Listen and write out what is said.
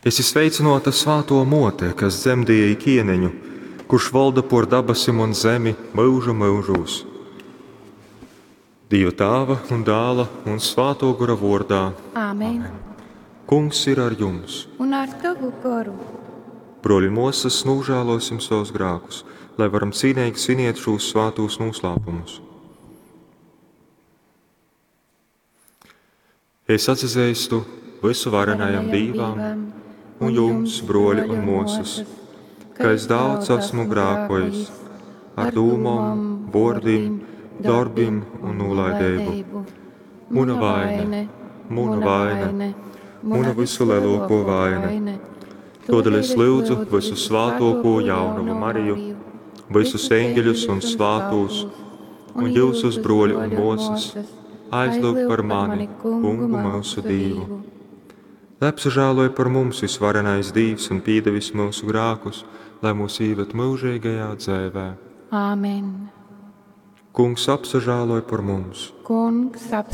Esi sveicinota Svēto Mote, kas dzemdēja ikieneņu, kurš valda por dabasim un zemi mūža mūžos. Dieva Tēva un Dēla un Svēto Gara vārdā. Āmen. Kungs ir ar jums. Un ar tavu garu. Broļi mūsas, nūžēlosim savus grēkus, lai varam cīnīgi svinēt šos svētos noslēpumus. Es atzīstu visu varenajam Dievam un jums, broļi un mūsas, ka es daudz esmu grēkojis ar dūmām, vārdiem, darbiem un nolaidību. Muna vaina, muna visu lielāko vaina. Tādēļ es lūdzu visu svētāko jaunavu Mariju, visus eņģeļus un svētos, un jūsus broļi un mūsas, aizlūg par mani, Kungu mūsu Dievu. Apžēloj par mums visvarenais Dievs un pīdevis mūsu grēkus, lai mūs ieved mūžīgajā dzīvē. Āmen. Kungs apžēloj par mums. Kungs